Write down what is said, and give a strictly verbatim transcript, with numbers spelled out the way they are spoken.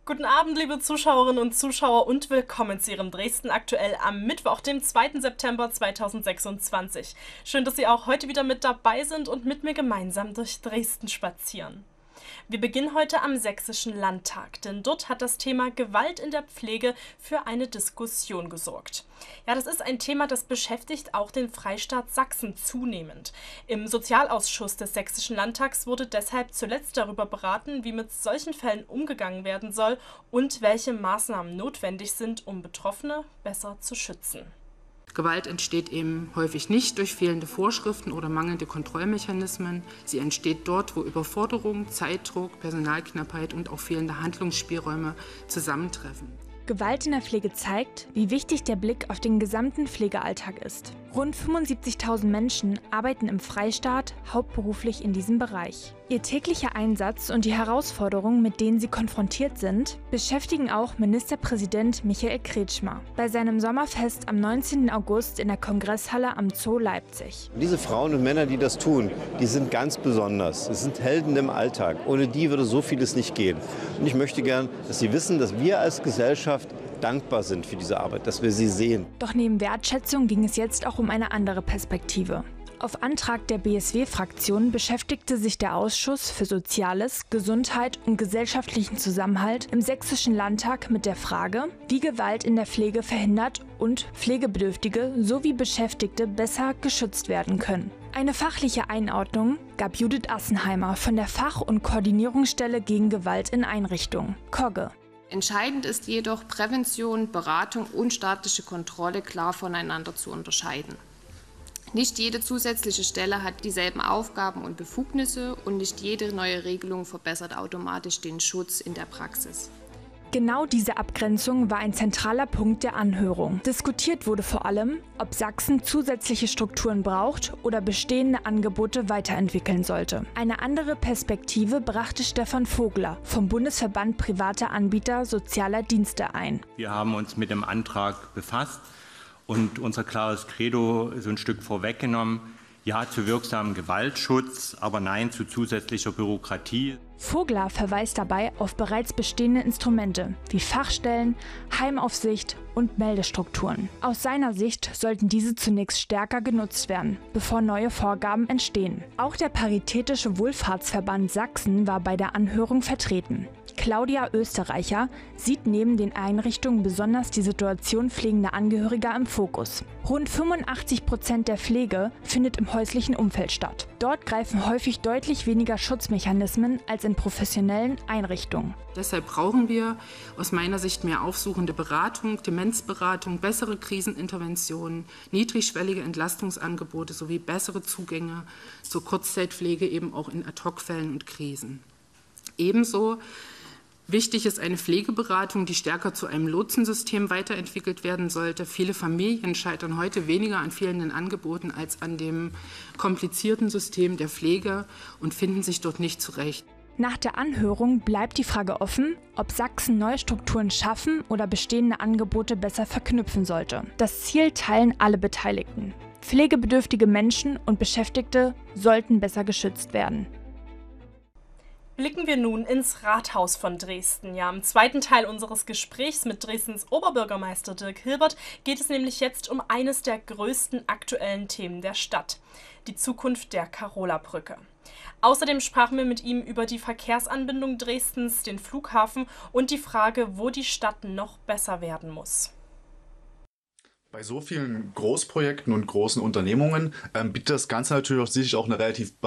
Guten Abend, liebe Zuschauerinnen und Zuschauer, und willkommen zu Ihrem Dresden aktuell am Mittwoch, dem zweiten September zweitausendsechsundzwanzig. Schön, dass Sie auch heute wieder mit dabei sind und mit mir gemeinsam durch Dresden spazieren. Wir beginnen heute am Sächsischen Landtag, denn dort hat das Thema Gewalt in der Pflege für eine Diskussion gesorgt. Ja, das ist ein Thema, das beschäftigt auch den Freistaat Sachsen zunehmend. Im Sozialausschuss des Sächsischen Landtags wurde deshalb zuletzt darüber beraten, wie mit solchen Fällen umgegangen werden soll und welche Maßnahmen notwendig sind, um Betroffene besser zu schützen. Gewalt entsteht eben häufig nicht durch fehlende Vorschriften oder mangelnde Kontrollmechanismen. Sie entsteht dort, wo Überforderung, Zeitdruck, Personalknappheit und auch fehlende Handlungsspielräume zusammentreffen. Gewalt in der Pflege zeigt, wie wichtig der Blick auf den gesamten Pflegealltag ist. Rund fünfundsiebzigtausend Menschen arbeiten im Freistaat hauptberuflich in diesem Bereich. Ihr täglicher Einsatz und die Herausforderungen, mit denen sie konfrontiert sind, beschäftigen auch Ministerpräsident Michael Kretschmer bei seinem Sommerfest am neunzehnten August in der Kongresshalle am Zoo Leipzig. Diese Frauen und Männer, die das tun, die sind ganz besonders. Es sind Helden im Alltag. Ohne die würde so vieles nicht gehen. Und ich möchte gern, dass Sie wissen, dass wir als Gesellschaft dankbar sind für diese Arbeit, dass wir sie sehen. Doch neben Wertschätzung ging es jetzt auch um eine andere Perspektive. Auf Antrag der B S W-Fraktion beschäftigte sich der Ausschuss für Soziales, Gesundheit und gesellschaftlichen Zusammenhalt im Sächsischen Landtag mit der Frage, wie Gewalt in der Pflege verhindert und Pflegebedürftige sowie Beschäftigte besser geschützt werden können. Eine fachliche Einordnung gab Judith Assenheimer von der Fach- und Koordinierungsstelle gegen Gewalt in Einrichtungen, KOGGE. Entscheidend ist jedoch, Prävention, Beratung und staatliche Kontrolle klar voneinander zu unterscheiden. Nicht jede zusätzliche Stelle hat dieselben Aufgaben und Befugnisse und nicht jede neue Regelung verbessert automatisch den Schutz in der Praxis. Genau diese Abgrenzung war ein zentraler Punkt der Anhörung. Diskutiert wurde vor allem, ob Sachsen zusätzliche Strukturen braucht oder bestehende Angebote weiterentwickeln sollte. Eine andere Perspektive brachte Stefan Vogler vom Bundesverband Privater Anbieter Sozialer Dienste ein. Wir haben uns mit dem Antrag befasst und unser klares Credo so ein Stück vorweggenommen. Ja zu wirksamem Gewaltschutz, aber nein zu zusätzlicher Bürokratie. Vogler verweist dabei auf bereits bestehende Instrumente wie Fachstellen, Heimaufsicht und Meldestrukturen. Aus seiner Sicht sollten diese zunächst stärker genutzt werden, bevor neue Vorgaben entstehen. Auch der Paritätische Wohlfahrtsverband Sachsen war bei der Anhörung vertreten. Claudia Österreicher sieht neben den Einrichtungen besonders die Situation pflegender Angehöriger im Fokus. Rund fünfundachtzig Prozent der Pflege findet im häuslichen Umfeld statt. Dort greifen häufig deutlich weniger Schutzmechanismen als in professionellen Einrichtungen. Deshalb brauchen wir aus meiner Sicht mehr aufsuchende Beratung, Demenzberatung, bessere Kriseninterventionen, niedrigschwellige Entlastungsangebote sowie bessere Zugänge zur Kurzzeitpflege eben auch in Ad-hoc-Fällen und Krisen. Ebenso wichtig ist eine Pflegeberatung, die stärker zu einem Lotsensystem weiterentwickelt werden sollte. Viele Familien scheitern heute weniger an fehlenden Angeboten als an dem komplizierten System der Pflege und finden sich dort nicht zurecht. Nach der Anhörung bleibt die Frage offen, ob Sachsen neue Strukturen schaffen oder bestehende Angebote besser verknüpfen sollte. Das Ziel teilen alle Beteiligten. Pflegebedürftige Menschen und Beschäftigte sollten besser geschützt werden. Blicken wir nun ins Rathaus von Dresden. Ja, im zweiten Teil unseres Gesprächs mit Dresdens Oberbürgermeister Dirk Hilbert geht es nämlich jetzt um eines der größten aktuellen Themen der Stadt: die Zukunft der Karola-Brücke. Außerdem sprachen wir mit ihm über die Verkehrsanbindung Dresdens, den Flughafen und die Frage, wo die Stadt noch besser werden muss. Bei so vielen Großprojekten und großen Unternehmungen ähm, bietet das Ganze natürlich auch sicherlich auch eine relativ